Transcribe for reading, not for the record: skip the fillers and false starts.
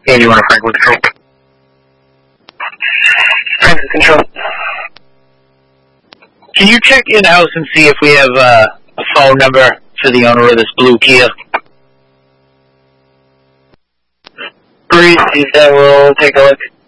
And you want to Franklin Control? Franklin Control. Can you check in-house and see if we have a phone number for the owner of this blue Kia? Breeze, then we'll take a look.